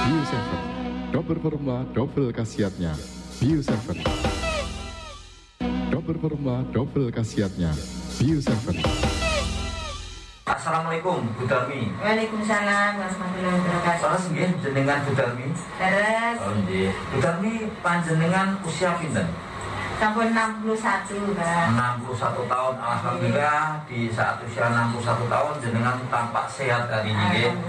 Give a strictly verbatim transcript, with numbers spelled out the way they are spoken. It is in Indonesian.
Bio tujuh. Double formula, double khasiatnya. Bio tujuh. Double formula, double khasiatnya. Bio tujuh. Assalamualaikum Bu Darmi. Waalaikumsalam warahmatullahi wabarakatuh. Salah nggih jenengan Bu Darmi. Terus Oh nggih. Bu Darmi panjenengan usia pinten? sampun enam puluh satu, Pak. enam puluh satu tahun. Alhamdulillah di saat usia enam puluh satu tahun jenengan tampak sehat hari ini nggih.